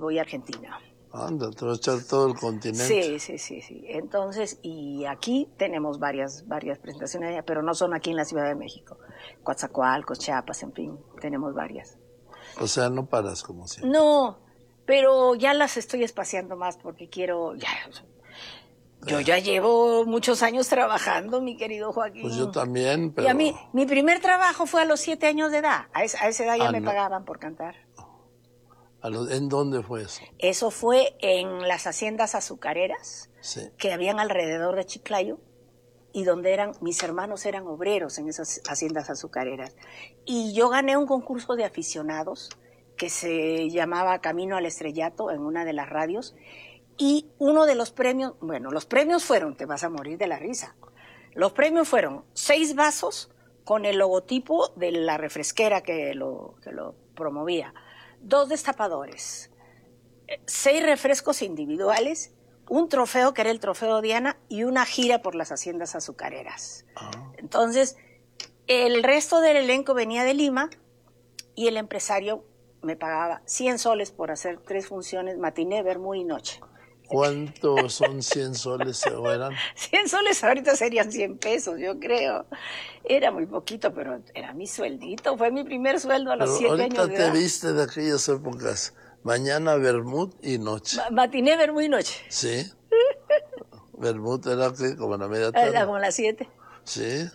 voy a Argentina. Anda, te vas a echar todo el continente. Sí. Entonces, y aquí tenemos varias presentaciones, pero no son aquí en la Ciudad de México. Coatzacoalcos, Chiapas, en fin, tenemos varias. O sea, no paras como siempre. No, pero ya las estoy espaciando más porque quiero... Yo ya llevo muchos años trabajando, mi querido Joaquín. Pues yo también, pero... Y a mí, mi primer trabajo fue a los 7 años de edad. A esa edad ya me pagaban por cantar. ¿En dónde fue eso? Eso fue en las haciendas azucareras que habían alrededor de Chiclayo y donde mis hermanos eran obreros en esas haciendas azucareras. Y yo gané un concurso de aficionados que se llamaba Camino al Estrellato en una de las radios. Y uno de los premios, bueno, los premios fueron, te vas a morir de la risa, los premios fueron 6 vasos con el logotipo de la refresquera que lo promovía, 2 destapadores, 6 refrescos individuales, un trofeo que era el trofeo Diana y una gira por las haciendas azucareras. Entonces, el resto del elenco venía de Lima y el empresario me pagaba 100 soles por hacer 3 funciones, matiné, vermú y noche. ¿Cuántos son 100 soles o eran? 100 soles ahorita serían 100 pesos, yo creo. Era muy poquito, pero era mi sueldito. Fue mi primer sueldo a los 7 años de edad. Ahorita te viste de aquellas épocas. Mañana vermut y noche. Matiné, vermú y noche. Sí. Vermut era que como la media tarde. Era como las 7. Sí.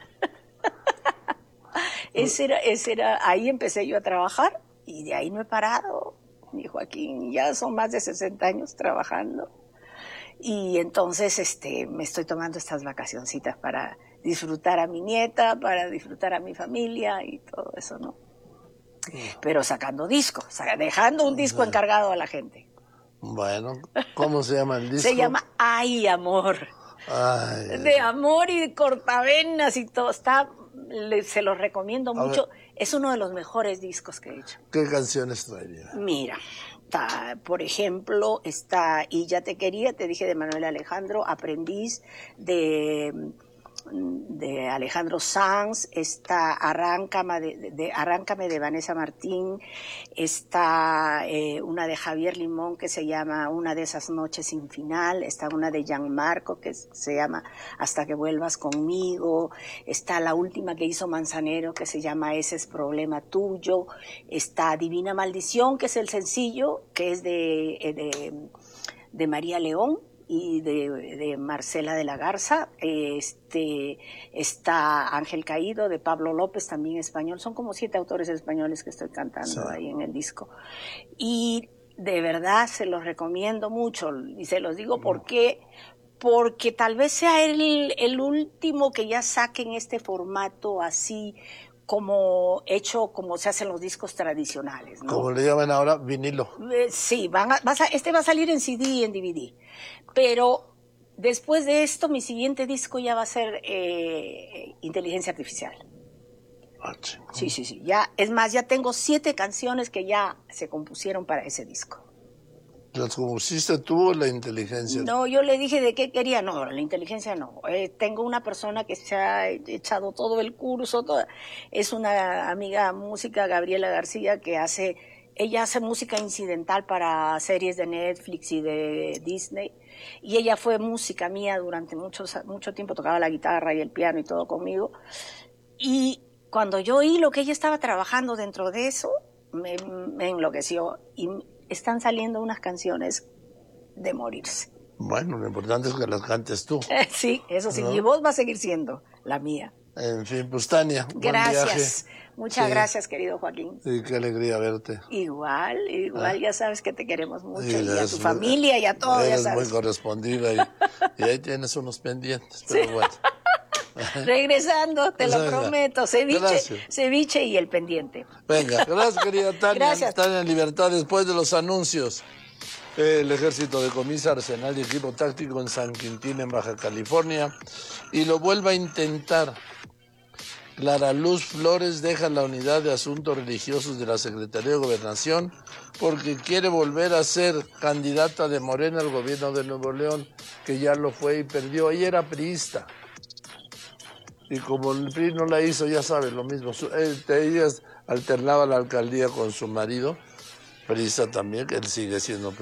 Ese era, ahí empecé yo a trabajar y de ahí no he parado. Mi Joaquín, ya son más de 60 años trabajando. Y entonces me estoy tomando estas vacacioncitas para disfrutar a mi nieta, para disfrutar a mi familia y todo eso, ¿no? Pero sacando discos, dejando un disco encargado a la gente. Bueno, ¿cómo se llama el disco? Se llama Ay, Amor. Ay, de amor y de cortavenas y todo. Se los recomiendo mucho. Es uno de los mejores discos que he hecho. ¿Qué canciones traería? Mira, por ejemplo, está Y ya te quería, te dije, de Manuel Alejandro, Aprendiz de Alejandro Sanz, está Arráncame de Vanessa Martín, está una de Javier Limón que se llama Una de esas noches sin final, está una de Gianmarco que se llama Hasta que vuelvas conmigo, está la última que hizo Manzanero que se llama Ese es problema tuyo, está Divina Maldición que es el sencillo que es de María León y de Marcela de la Garza, está Ángel Caído de Pablo López, también español, son como 7 autores españoles que estoy cantando ahí en el disco. Y de verdad se los recomiendo mucho, y se los digo porque tal vez sea el último que ya saquen este formato así, como como se hacen los discos tradicionales, ¿no? Como le llaman ahora, vinilo. Sí, este va a salir en CD y en DVD. Pero después de esto, mi siguiente disco ya va a ser Inteligencia Artificial. Sí. Ya, es más, ya tengo 7 canciones que ya se compusieron para ese disco. ¿Las compusiste tú o la inteligencia? No, yo le dije de qué quería. No, la inteligencia no. Tengo una persona que se ha echado todo el curso. Es una amiga música, Gabriela García, ella hace música incidental para series de Netflix y de Disney. Y ella fue música mía durante mucho tiempo. Tocaba la guitarra y el piano y todo conmigo. Y cuando yo oí lo que ella estaba trabajando dentro de eso, me enloqueció. Y están saliendo unas canciones de morirse. Bueno, lo importante es que las cantes tú. Sí, eso sí, ¿no? Y vos vas a seguir siendo la mía. En fin, pues Tania, gracias. Muchas gracias, querido Joaquín. Sí, qué alegría verte. Igual, ya sabes que te queremos mucho. Y a tu familia y a todo, ya sabes. Eres muy correspondida y ahí tienes unos pendientes, pero bueno. Regresando, te lo prometo, ceviche y el pendiente. Venga, gracias querida Tania. Gracias. Tania en libertad después de los anuncios. El ejército decomisa arsenal y equipo táctico en San Quintín, en Baja California, y lo vuelve a intentar. Clara Luz Flores deja la unidad de asuntos religiosos de la Secretaría de Gobernación porque quiere volver a ser candidata de Morena al gobierno de Nuevo León, que ya lo fue y perdió. Ella era priista. Y como el PRI no la hizo, ya sabes, lo mismo. Ella alternaba la alcaldía con su marido, priista también, que él sigue siendo priista.